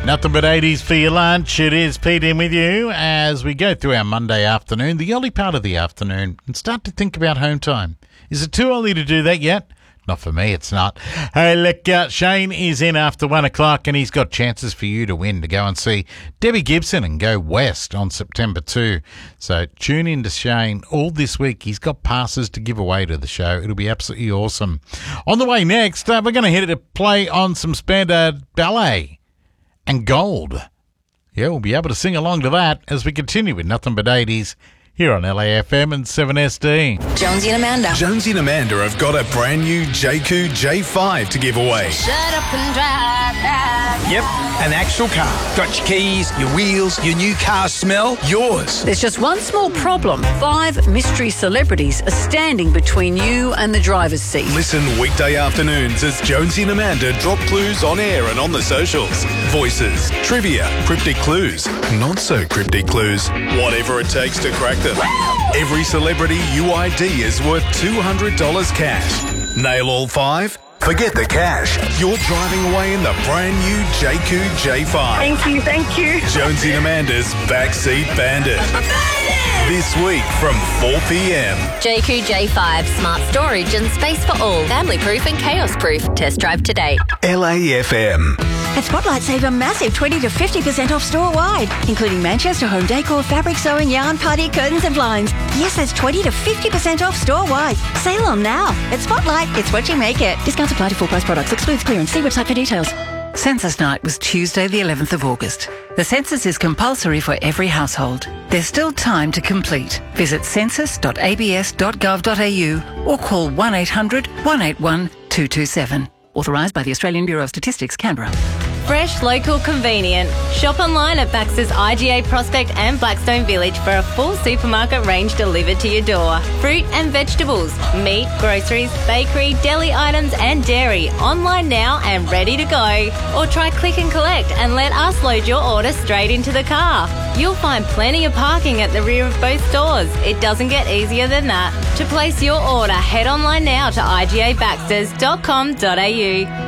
Nothing but 80s for your lunch. It is Pete in with you as we go through our Monday afternoon, the early part of the afternoon, and start to think about home time. Is it too early to do that yet? Not for me, it's not. Hey, look, Shane is in after 1 o'clock and he's got chances for you to win, to go and see Debbie Gibson and Go West on September 2. So tune in to Shane all this week. He's got passes to give away to the show. It'll be absolutely awesome. On the way next, we're going to hit it to play on some Spandau Ballet and Gold. Yeah, we'll be able to sing along to that as we continue with Nothing But 80s here on LAFM and 7SD. Jonesy and Amanda. Jonesy and Amanda have got a brand new JQ J5 to give away. Shut up and drive that. Yep, an actual car. Got your keys, your wheels, your new car smell, yours. There's just one small problem. 5 mystery celebrities are standing between you and the driver's seat. Listen weekday afternoons as Jonesy and Amanda drop clues on air and on the socials. Voices, trivia, cryptic clues, not so cryptic clues, whatever it takes to crack them. Every celebrity UID is worth $200 cash. Nail all 5? Forget the cash. You're driving away in the brand new JQ J5. Thank you. Jonesy and Amanda's Backseat Bandit. This week from 4 p.m. JQ J5, smart storage and space for all. Family proof and chaos proof. Test drive today. LAFM. At Spotlight, save a massive 20 to 50% off store-wide, including Manchester home decor, fabric sewing, yarn, party, curtains and blinds. Yes, that's 20 to 50% off store-wide. Sale on now. At Spotlight, it's what you make it. Discounts apply to full-price products. Excludes clearance. See website for details. Census night was Tuesday the 11th of August. The census is compulsory for every household. There's still time to complete. Visit census.abs.gov.au or call 1800 181 227. Authorised by the Australian Bureau of Statistics, Canberra. Fresh, local, convenient. Shop online at Baxter's IGA Prospect and Blackstone Village for a full supermarket range delivered to your door. Fruit and vegetables, meat, groceries, bakery, deli items and dairy. Online now and ready to go. Or try click and collect and let us load your order straight into the car. You'll find plenty of parking at the rear of both stores. It doesn't get easier than that. To place your order, head online now to igabaxters.com.au.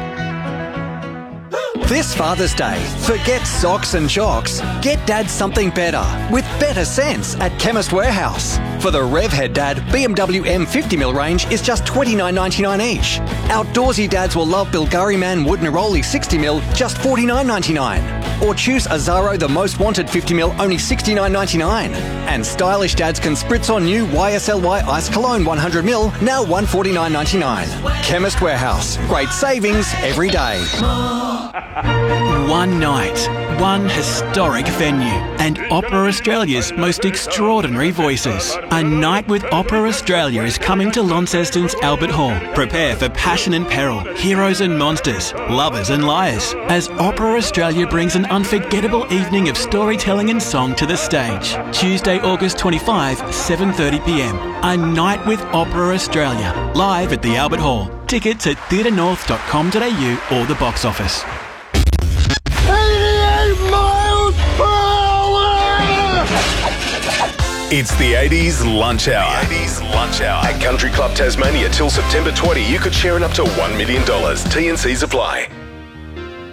This Father's Day, forget socks and jocks. Get Dad something better with better sense at Chemist Warehouse. For the Revhead Dad, BMW M50mm range is just $29.99 each. Outdoorsy dads will love Bulgari Man Wood Neroli 60mm, just $49.99. Or choose Azaro the Most Wanted 50mm, only $69.99. And stylish dads can spritz on new YSLY Ice Cologne 100ml, now $149.99. Chemist Warehouse, great savings every day. One night, one historic venue, and Opera Australia's most extraordinary voices. A Night with Opera Australia is coming to Launceston's Albert Hall. Prepare for passion and peril, heroes and monsters, lovers and liars, as Opera Australia brings an unforgettable evening of storytelling and song to the stage. Tuesday, August 25, 7:30pm. A Night with Opera Australia, live at the Albert Hall. Tickets at theatrenorth.com.au or the box office. 88 miles per hour! It's the 80s Lunch Hour. At Country Club Tasmania till September 20, you could share in up to $1 million. T&Cs apply.